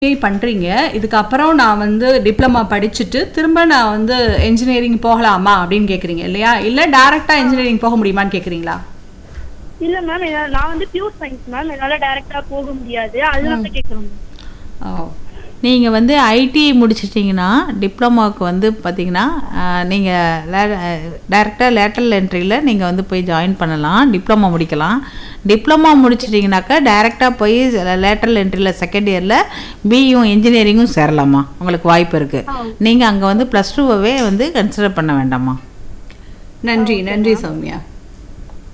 பண்றீங்க. இதுக்கப்புறம் நான் வந்து டிப்ளமா படிச்சுட்டு திரும்ப நான் வந்து என்ஜினியரிங் போகலாமா அப்படின்னு கேக்குறீங்க இல்லையா? இல்ல டைரக்டா இன்ஜினியரிங் போக முடியுமான்னு கேக்குறீங்களா? இல்ல மேம், நான் வந்து பியூர் சயின்ஸ் மேம். என்னால டைரக்டா போக முடியாது. அதனால தான் கேக்குறேன் மேம். ஓ. நீங்கள் வந்து ஐடி முடிச்சிட்டிங்கன்னா டிப்ளமாவுக்கு வந்து பார்த்தீங்கன்னா நீங்கள் டைரெக்டாக லேட்டரல் என்ட்ரியில் நீங்கள் வந்து போய் ஜாயின் பண்ணலாம், டிப்ளமா முடிக்கலாம். டிப்ளமா முடிச்சிட்டிங்கனாக்கா டைரெக்டாக போய் லேட்டரல் என்ட்ரியில் செகண்ட் இயரில் பியும் இன்ஜினியரிங்கும் சேரலாமா, உங்களுக்கு வாய்ப்பு இருக்குது. நீங்கள் அங்கே வந்து +2வே வந்து கன்சிடர் பண்ண வேண்டாமா. நன்றி நன்றி சௌமியா.